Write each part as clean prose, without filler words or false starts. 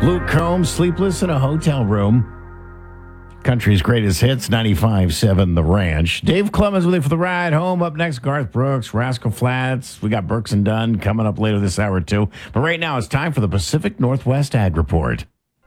Luke Combs, Sleepless in a Hotel Room. Country's greatest hits, 95.7 The Ranch. Dave Clemens with you for the ride home. Up next, Garth Brooks, Rascal Flatts. We got Brooks and Dunn coming up later this hour, too. But right now, it's time for the Pacific Northwest Ag Report.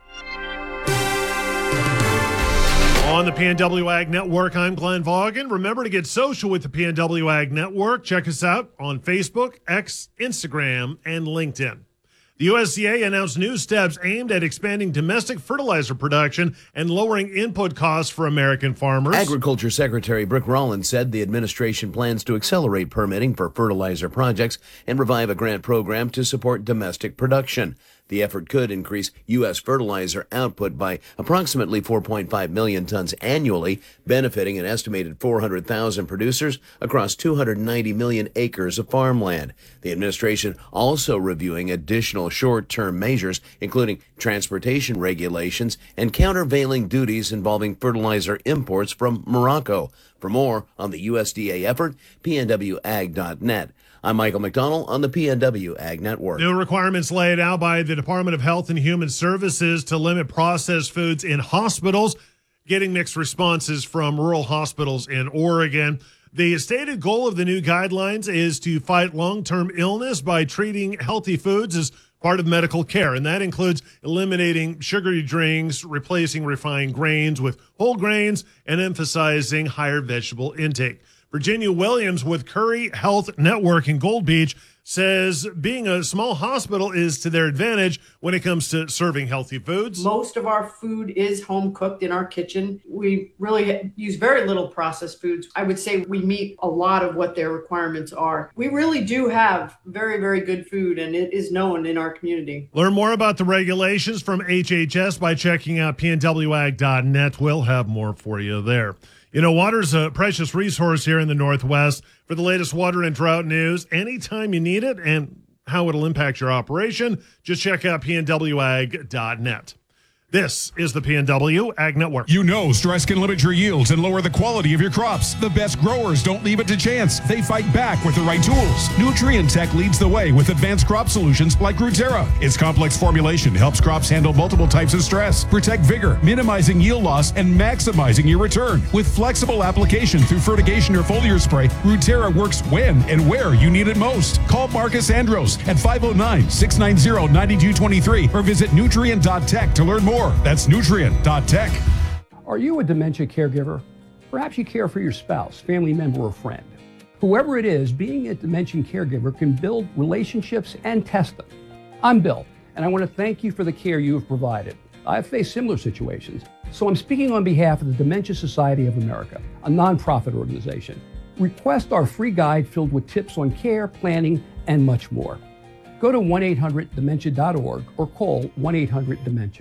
On the PNW Ag Network, I'm Glenn Vaughan. Remember to get social with the PNW Ag Network. Check us out on Facebook, X, Instagram, and LinkedIn. The USDA announced new steps aimed at expanding domestic fertilizer production and lowering input costs for American farmers. Agriculture Secretary Brick Rollins said the administration plans to accelerate permitting for fertilizer projects and revive a grant program to support domestic production. The effort could increase U.S. fertilizer output by approximately 4.5 million tons annually, benefiting an estimated 400,000 producers across 290 million acres of farmland. The administration also reviewing additional short-term measures, including transportation regulations and countervailing duties involving fertilizer imports from Morocco. For more on the USDA effort, pnwag.net. I'm Michael McDonald on the PNW Ag Network. New requirements laid out by the Department of Health and Human Services to limit processed foods in hospitals, getting mixed responses from rural hospitals in Oregon. The stated goal of the new guidelines is to fight long-term illness by treating healthy foods as part of medical care, and that includes eliminating sugary drinks, replacing refined grains with whole grains, and emphasizing higher vegetable intake. Virginia Williams with Curry Health Network in Gold Beach says being a small hospital is to their advantage when it comes to serving healthy foods. Most of our food is home cooked in our kitchen. We really use very little processed foods. I would say we meet a lot of what their requirements are. We really do have very, very good food, and it is known in our community. Learn more about the regulations from HHS by checking out pnwag.net. We'll have more for you there. You know, water's a precious resource here in the Northwest. For the latest water and drought news, anytime you need it and how it'll impact your operation, just check out pnwag.net. This is the PNW Ag Network. You know stress can limit your yields and lower the quality of your crops. The best growers don't leave it to chance. They fight back with the right tools. Nutrient Tech leads the way with advanced crop solutions like Ruterra. Its complex formulation helps crops handle multiple types of stress, protect vigor, minimizing yield loss, and maximizing your return. With flexible application through fertigation or foliar spray, Ruterra works when and where you need it most. Call Marcus Andros at 509-690-9223 or visit nutrient.tech to learn more. That's nutrient.tech. Are you a dementia caregiver? Perhaps you care for your spouse, family member, or friend. Whoever it is, being a dementia caregiver can build relationships and test them. I'm Bill, and I want to thank you for the care you have provided. I've faced similar situations, so I'm speaking on behalf of the Dementia Society of America, a nonprofit organization. Request our free guide filled with tips on care, planning, and much more. Go to 1-800-DEMENTIA.org or call 1-800-DEMENTIA.